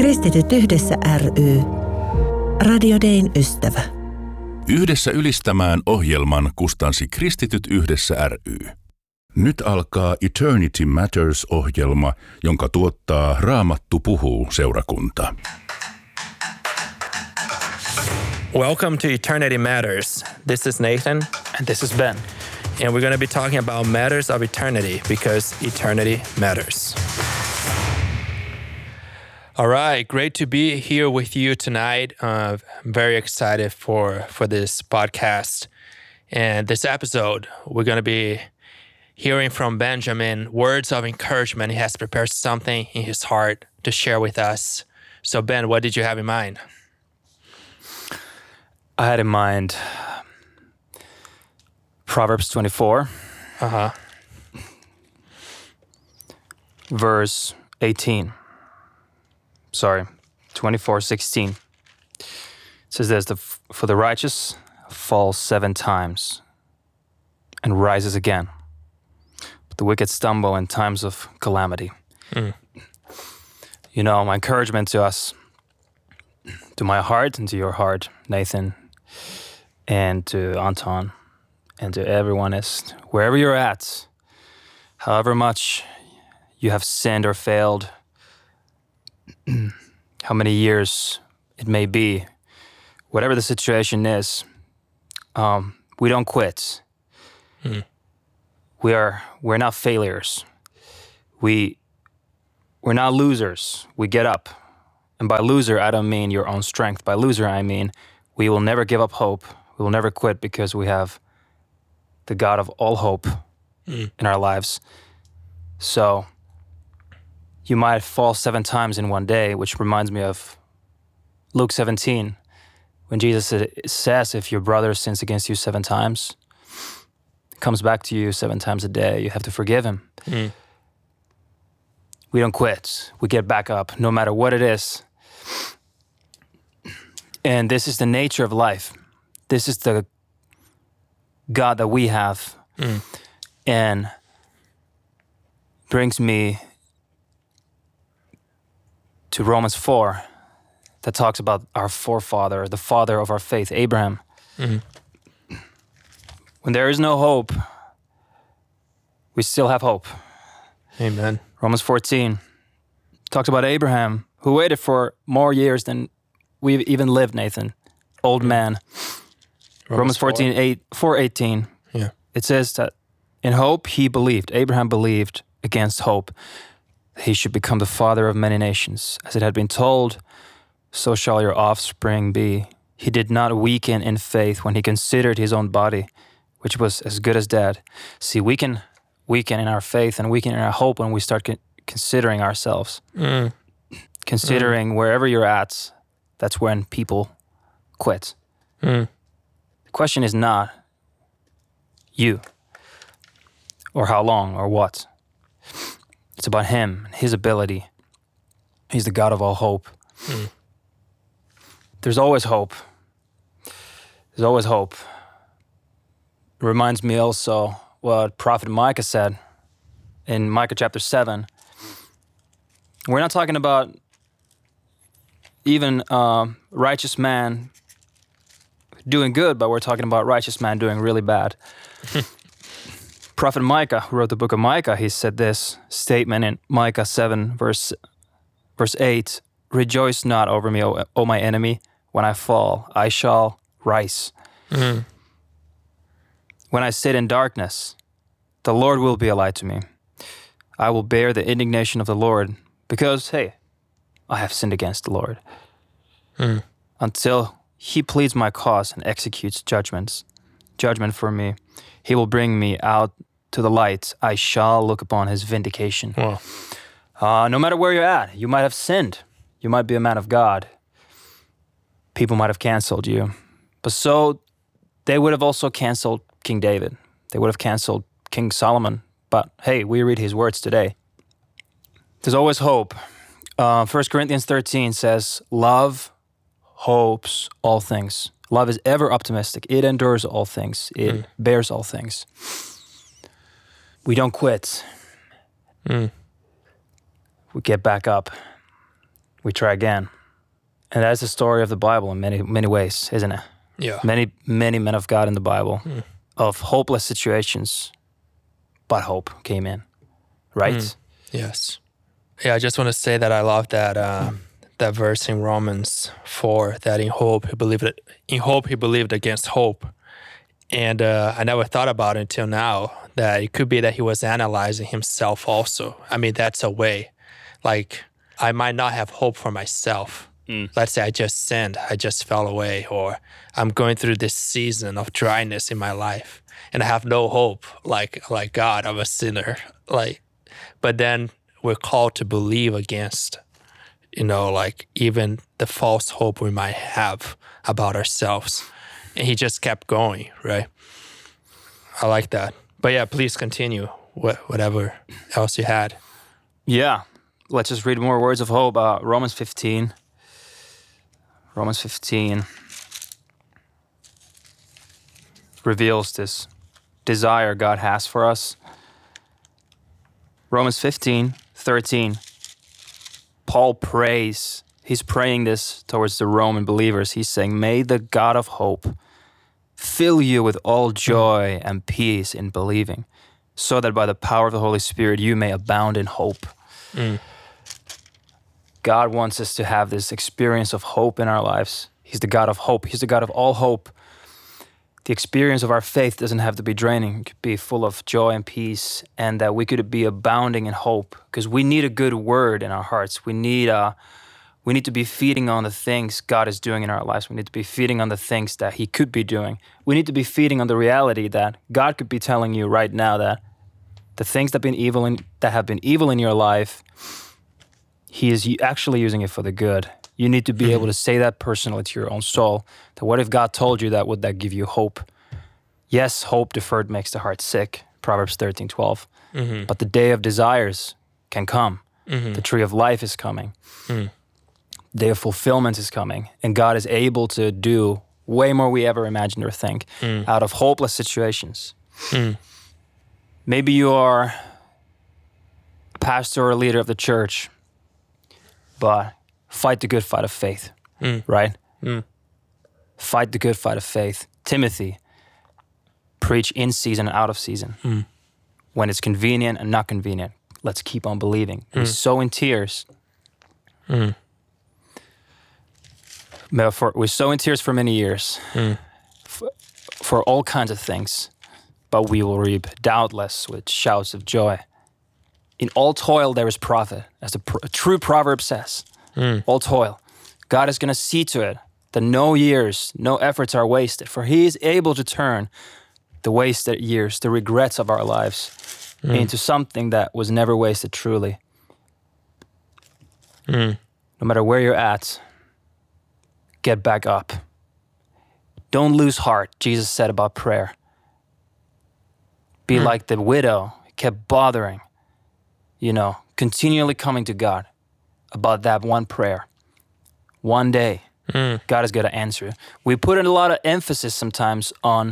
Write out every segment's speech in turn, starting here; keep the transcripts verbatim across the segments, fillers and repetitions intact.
Kristityt yhdessä ry. Radio Dayn ystävä. Yhdessä ylistämään ohjelman kustansi Kristityt yhdessä ry. Nyt alkaa Eternity Matters-ohjelma, jonka tuottaa Raamattu puhuu -seurakunta. Welcome to Eternity Matters. This is Nathan. And this is Ben. And we're going to be talking about matters of eternity because eternity matters. All right, great to be here with you tonight. Uh, I'm very excited for, for this podcast. And this episode, we're going to be hearing from Benjamin words of encouragement. He has prepared something in his heart to share with us. So Ben, what did you have in mind? I had in mind Proverbs twenty-four, Uh-huh. verse eighteen. Sorry, twenty-four sixteen. It says this, the, for the righteous falls seven times and rises again, but the wicked stumble in times of calamity. Mm. You know, my encouragement to us, to my heart and to your heart, Nathan, and to Anton, and to everyone is, wherever you're at, however much you have sinned or failed, how many years it may be, whatever the situation is, um, we don't quit. Mm. We are, we're not failures. We, we're not losers. We get up. And by loser, I don't mean your own strength. By loser, I mean we will never give up hope. We will never quit because we have the God of all hope Mm. in our lives. So you might fall seven times in one day, which reminds me of Luke seventeen, when Jesus says, if your brother sins against you seven times, comes back to you seven times a day, you have to forgive him. Mm. We don't quit. We get back up, no matter what it is. And this is the nature of life. This is the God that we have. Mm. And brings me to Romans four, that talks about our forefather, the father of our faith, Abraham. Mm. When there is no hope, we still have hope. Amen. Romans fourteen talks about Abraham, who waited for more years than we've even lived, Nathan. Old man. Romans Romans fourteen, eight, four eighteen. Yeah. It says that in hope he believed, Abraham believed against hope, that he should become the father of many nations. As it had been told, so shall your offspring be. He did not weaken in faith when he considered his own body, which was as good as dead. See, we can weaken in our faith and weaken in our hope when we start con- considering ourselves. Mm. Considering wherever you're at, that's when people quit. Mm. The question is not you or how long or what. It's about him and his ability. He's the God of all hope. Mm. There's always hope. There's always hope. It reminds me also what Prophet Micah said in Micah chapter seven. We're not talking about even a righteous man doing good, but we're talking about righteous man doing really bad. Prophet Micah, who wrote the book of Micah, he said this statement in Micah seven, verse, verse eight, "Rejoice not over me, O, o my enemy. When I fall, I shall rise. Mm. When I sit in darkness, the Lord will be a light to me. I will bear the indignation of the Lord, because, hey, I have sinned against the Lord. Mm. Until he pleads my cause and executes judgments, judgment for me, he will bring me out to the light. I shall look upon his vindication." Wow. Uh, no matter where you're at, you might have sinned. You might be a man of God. People might have canceled you. But so they would have also canceled King David. They would have canceled King Solomon. But hey, we read his words today. There's always hope. Uh, First Corinthians thirteen says, love hopes all things. Love is ever optimistic. It endures all things. It mm. bears all things. We don't quit. Mm. We get back up. we try again. And that's the story of the Bible in many, many ways, isn't it? Yeah. Many, many men of God in the Bible Mm. of hopeless situations, but hope came in, right? Mm. Yes. Yeah, I just want to say that I love that uh, that verse in Romans four, that in hope he believed it, in hope he believed against hope. And uh, I never thought about it until now that it could be that he was analyzing himself also. I mean, that's a way. Like, I might not have hope for myself. Mm. Let's say I just sinned, I just fell away, or I'm going through this season of dryness in my life and I have no hope, like, like God, I'm a sinner. Like, but then we're called to believe against, you know, like even the false hope we might have about ourselves. And he just kept going, right? I like that. But yeah, please continue, what, whatever else you had. Yeah. Let's just read more words of hope. Uh, Romans fifteen. Romans fifteen reveals this desire God has for us. Romans fifteen, thirteen. Paul prays. He's praying this towards the Roman believers. He's saying, may the God of hope fill you with all joy and peace in believing, so that by the power of the Holy Spirit you may abound in hope. Mm. God wants us to have this experience of hope in our lives. He's the God of hope. He's the God of all hope. The experience of our faith doesn't have to be draining. It could be full of joy and peace, and that we could be abounding in hope, because we need a good word in our hearts. We need uh, we need to be feeding on the things God is doing in our lives. We need to be feeding on the things that he could be doing. We need to be feeding on the reality that God could be telling you right now that the things that have been evil in, that have been evil in your life, he is actually using it for the good. You need to be mm-hmm. able to say that personally to your own soul. That what if God told you that? Would that give you hope? Yes, hope deferred makes the heart sick. Proverbs thirteen twelve. Mm-hmm. But the day of desires can come. Mm-hmm. The tree of life is coming. Mm. The day of fulfillment is coming. And God is able to do way more we ever imagined or think mm. out of hopeless situations. Mm. Maybe you are a pastor or a leader of the church, but fight the good fight of faith, mm. right? Mm. Fight the good fight of faith. Timothy, preach in season and out of season. Mm. When it's convenient and not convenient, let's keep on believing. Mm. We sow in tears. Mm. For, we sow in tears for many years, mm. for, for all kinds of things, but we will reap doubtless with shouts of joy. In all toil there is profit, as the pr- true proverb says. Mm. All toil. God is going to see to it that no years, no efforts are wasted, for he is able to turn the wasted years, the regrets of our lives, mm. into something that was never wasted truly. Mm. No matter where you're at, get back up. Don't lose heart, Jesus said about prayer. Be mm. like the widow, kept bothering, you know, continually coming to God about that one prayer. One day, mm. God is going to answer. We put in a lot of emphasis sometimes on,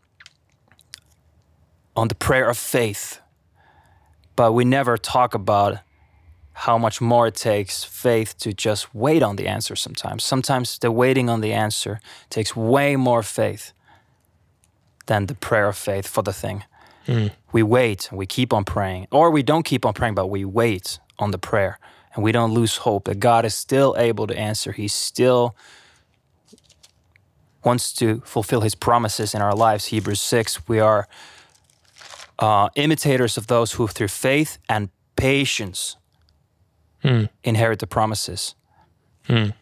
on the prayer of faith, but we never talk about how much more it takes faith to just wait on the answer sometimes. Sometimes the waiting on the answer takes way more faith than the prayer of faith for the thing. Mm. We wait and we keep on praying, or we don't keep on praying, but we wait on the prayer. And we don't lose hope that God is still able to answer. He still wants to fulfill his promises in our lives. Hebrews six, we are uh, imitators of those who through faith and patience hmm. inherit the promises. Hmm.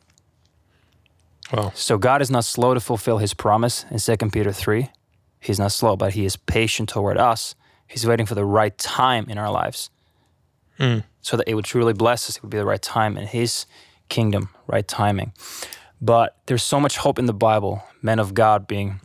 Wow. So God is not slow to fulfill his promise in Second Peter three. He's not slow, but he is patient toward us. He's waiting for the right time in our lives. Hmm. So that it would truly bless us. It would be the right time in his kingdom, right timing. But there's so much hope in the Bible, men of God being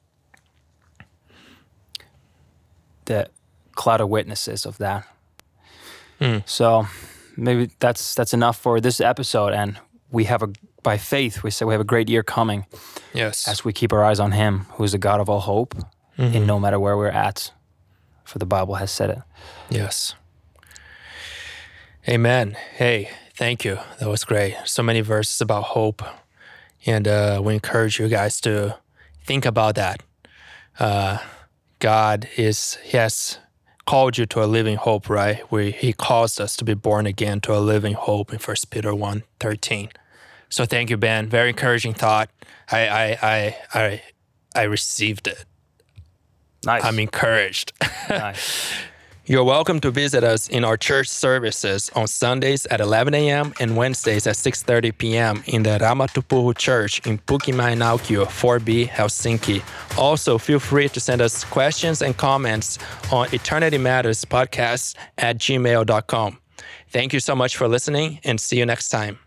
the cloud of witnesses of that. Mm. So maybe that's that's enough for this episode. And we have a, by faith, we say we have a great year coming. Yes. As we keep our eyes on him, who is the God of all hope, mm-hmm. in no matter where we're at. For the Bible has said it. Yes. Amen. Hey, Thank you. That was great. So many verses about hope. And uh, we encourage you guys to think about that. Uh, God is, He has called you to a living hope, right? We, he calls us to be born again to a living hope in First Peter one thirteen. So thank you, Ben. Very encouraging thought. I I I I, I received it. Nice. I'm encouraged. Nice. You're welcome to visit us in our church services on Sundays at eleven a.m. and Wednesdays at six thirty p.m. in the Raamattu Puhuu Church in Pukimäenaukio four B, Helsinki. Also, feel free to send us questions and comments on Eternity Matters Podcast at gmail dot com. Thank you so much for listening, and see you next time.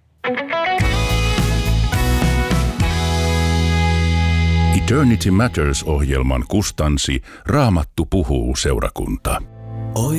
Eternity Matters -ohjelman kustansi Raamattu puhuu -seurakunta.